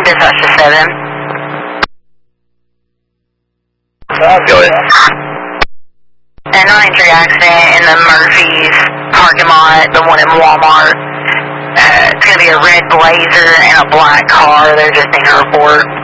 Dispatch to 7. Go ahead. A 9-3 accident in the Murphy's parking lot, the one in Walmart. It's going to be a red Blazer and a black car. They're just in a report.